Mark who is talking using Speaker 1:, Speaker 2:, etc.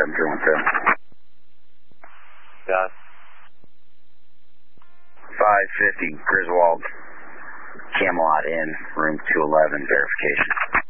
Speaker 1: 7317.
Speaker 2: Got
Speaker 1: 550 Griswold, Camelot Inn, room 211, verification.